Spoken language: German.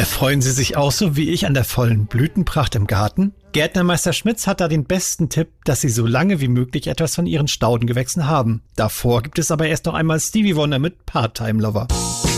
Erfreuen Sie sich auch so wie ich an der vollen Blütenpracht im Garten? Gärtnermeister Schmitz hat da den besten Tipp, dass Sie so lange wie möglich etwas von Ihren Staudengewächsen haben. Davor gibt es aber erst noch einmal Stevie Wonder mit Part-Time Lover.